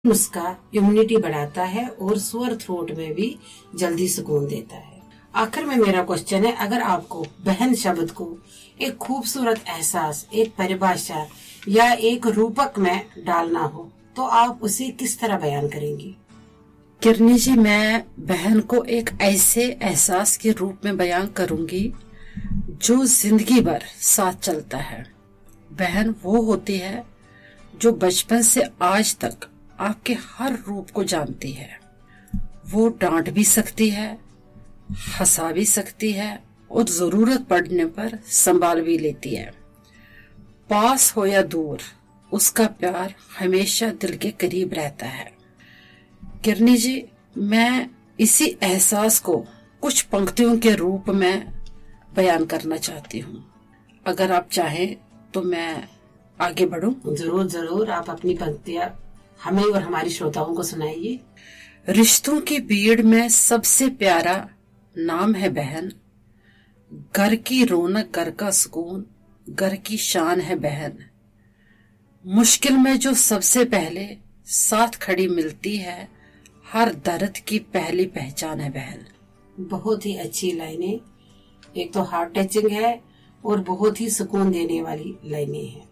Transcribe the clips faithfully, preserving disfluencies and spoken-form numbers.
नुस्खा इम्यूनिटी बढ़ाता है और स्वर थ्रोट में भी जल्दी सुकून देता है। आखिर में मेरा क्वेश्चन है, अगर आपको बहन शब्द को एक खूबसूरत एहसास, एक परिभाषा या एक रूपक में डालना हो तो आप उसे किस तरह बयान करेंगी? किरनी जी, मैं बहन को एक ऐसे एहसास के रूप में बयान करूंगी जो जिंदगी भर साथ चलता है। बहन वो होती है जो बचपन से आज तक आपके हर रूप को जानती है। वो डांट भी सकती है, हंसा भी सकती है और जरूरत पड़ने पर संभाल भी लेती है। पास हो या दूर, उसका प्यार हमेशा दिल के करीब रहता है। किरनी जी, मैं इसी एहसास को कुछ पंक्तियों के रूप में बयान करना चाहती हूँ। अगर आप चाहें तो मैं आगे बढ़ूं? जरूर जरूर, आप अपनी पंक्तियां हमें और हमारी श्रोताओं को सुनाइए। रिश्तों की भीड़ में सबसे प्यारा नाम है बहन। घर की रौनक, घर का सुकून, घर की शान है बहन। मुश्किल में जो सबसे पहले साथ खड़ी मिलती है, हर दर्द की पहली पहचान है बहन। बहुत ही अच्छी लाइनें, एक तो हार्ट टचिंग है और बहुत ही सुकून देने वाली लाइनें हैं।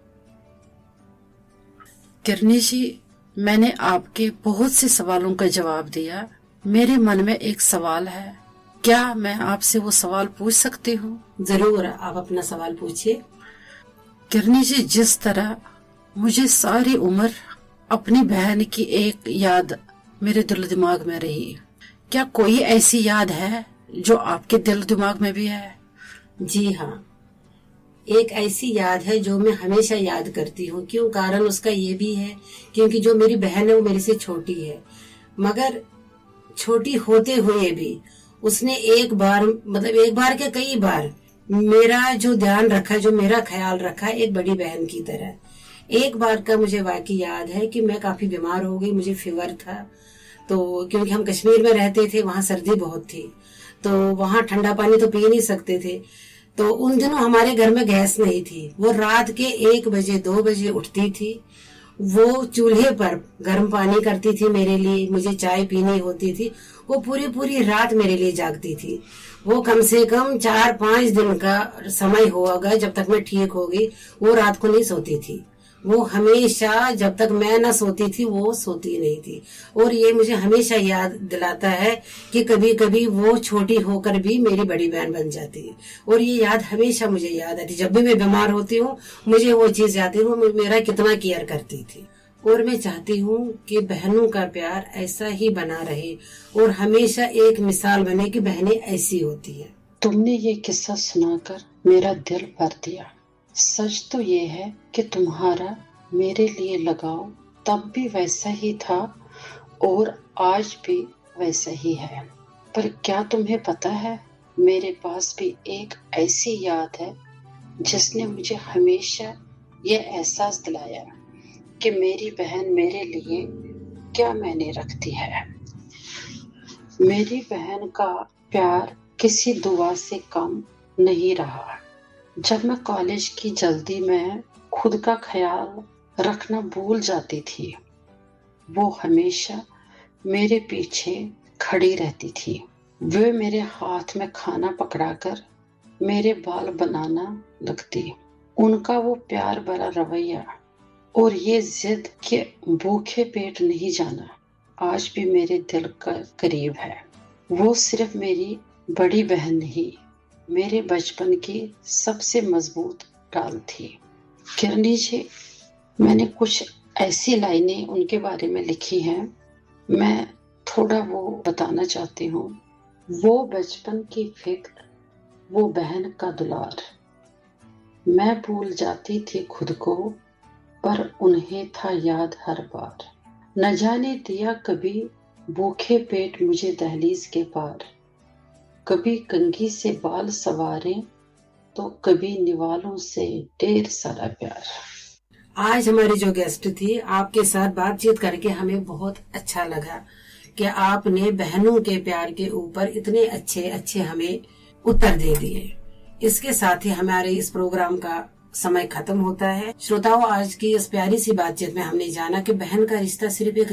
किरनी जी, मैंने आपके बहुत से सवालों का जवाब दिया। मेरे मन में एक सवाल है, क्या मैं आपसे वो सवाल पूछ सकती हूँ? जरूर, आप अपना सवाल पूछिए। किरनी जी, जिस तरह मुझे सारी उम्र अपनी बहन की एक याद मेरे दिल दिमाग में रही, क्या कोई ऐसी याद है जो आपके दिल दिमाग में भी है? जी हाँ, एक ऐसी याद है जो मैं हमेशा याद करती हूँ। क्यों? कारण उसका ये भी है क्योंकि जो मेरी बहन है वो मेरे से छोटी है, मगर छोटी होते हुए भी उसने एक बार, मतलब एक बार के कई बार मेरा जो ध्यान रखा, जो मेरा ख्याल रखा एक बड़ी बहन की तरह। एक बार का मुझे वाकई याद है कि मैं काफी बीमार हो गई, मुझे फीवर था। तो क्योंकि हम कश्मीर में रहते थे, वहां सर्दी बहुत थी, तो वहां ठंडा पानी तो पी नहीं सकते थे। तो उन दिनों हमारे घर में गैस नहीं थी। वो रात के एक बजे दो बजे उठती थी, वो चूल्हे पर गर्म पानी करती थी मेरे लिए, मुझे चाय पीनी होती थी। वो पूरी पूरी रात मेरे लिए जागती थी। वो कम से कम चार पांच दिन का समय होगा जब तक मैं ठीक हो गई। वो रात को नहीं सोती थी, वो हमेशा जब तक मैं न सोती थी वो सोती नहीं थी। और ये मुझे हमेशा याद दिलाता है कि कभी कभी वो छोटी होकर भी मेरी बड़ी बहन बन जाती है। और ये याद हमेशा मुझे याद आती, जब भी मैं बीमार होती हूँ मुझे वो चीज याद है, वो मेरा कितना केयर करती थी। और मैं चाहती हूँ कि बहनों का प्यार ऐसा ही बना रहे और हमेशा एक मिसाल बने कि बहनें ऐसी होती है। तुमने ये किस्सा सुनाकर मेरा दिल भर दिया। सच तो ये है कि तुम्हारा मेरे लिए लगाव तब भी वैसा ही था और आज भी वैसा ही है। पर क्या तुम्हें पता है, मेरे पास भी एक ऐसी याद है जिसने मुझे हमेशा ये एहसास दिलाया कि मेरी बहन मेरे लिए क्या मायने रखती है। मेरी बहन का प्यार किसी दुआ से कम नहीं रहा। जब मैं कॉलेज की जल्दी में खुद का ख्याल रखना भूल जाती थी, वो हमेशा मेरे पीछे खड़ी रहती थी। वे मेरे हाथ में खाना पकड़ाकर मेरे बाल बनाना लगती। उनका वो प्यार भरा रवैया और ये जिद कि भूखे पेट नहीं जाना आज भी मेरे दिल का करीब है। वो सिर्फ मेरी बड़ी बहन नहीं, मेरे बचपन की सबसे मजबूत डाल थी। किरनी जी, मैंने कुछ ऐसी लाइनें उनके बारे में लिखी हैं, मैं थोड़ा वो बताना चाहती हूँ। वो बचपन की फिक्र, वो बहन का दुलार, मैं भूल जाती थी खुद को पर उन्हें था याद हर बार। न जाने दिया कभी भूखे पेट मुझे दहलीज के पार, कभी कंघी से बाल सवारे तो कभी निवालों से ढेर सारा प्यार। आज हमारी जो गेस्ट थी, आपके साथ बातचीत करके हमें बहुत अच्छा लगा कि आपने बहनों के प्यार के ऊपर इतने अच्छे अच्छे हमें उत्तर दे दिए। इसके साथ ही हमारे इस प्रोग्राम का समय खत्म होता है। श्रोताओं, आज की इस प्यारी सी बातचीत में हमने जाना कि बहन का रिश्ता सिर्फ एक